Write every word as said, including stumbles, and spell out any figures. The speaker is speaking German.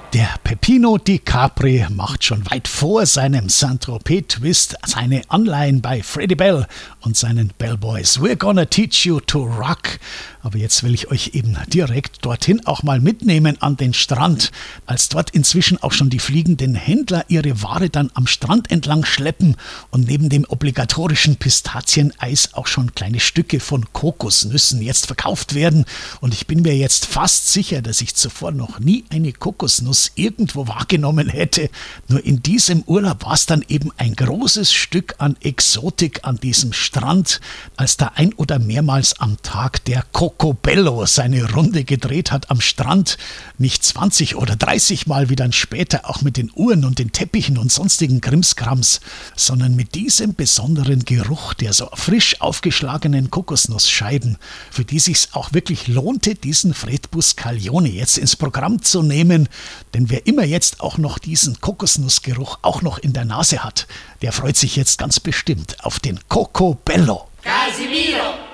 Der Peppino Di Capri macht schon weit vor seinem Saint-Tropez-Twist seine Anleihen bei Freddie Bell und seinen Bellboys. We're gonna teach you to rock. Aber jetzt will ich euch eben direkt dorthin auch mal mitnehmen an den Strand, als dort inzwischen auch schon die fliegenden Händler ihre Ware dann am Strand entlang schleppen und neben dem obligatorischen Pistazieneis auch schon kleine Stücke von Kokosnüssen jetzt verkauft werden. Und ich bin mir jetzt fast sicher, dass ich zuvor noch nie eine Kokosnuss irgendwo wahrgenommen hätte. Nur in diesem Urlaub war es dann eben ein großes Stück an Exotik an diesem Strand, als da ein oder mehrmals am Tag der Cocobello seine Runde gedreht hat am Strand. Nicht zwanzig oder dreißig Mal wie dann später auch mit den Uhren und den Teppichen und sonstigen Krimskrams, sondern mit diesem besonderen Geruch der so frisch aufgeschlagenen Kokosnussscheiben, für die sich's auch wirklich lohnte, diesen Fred Buscaglione jetzt ins Programm zu nehmen. Denn wer immer jetzt auch noch diesen Kokosnussgeruch auch noch in der Nase hat, der freut sich jetzt ganz bestimmt auf den Cocobello. Casimiro!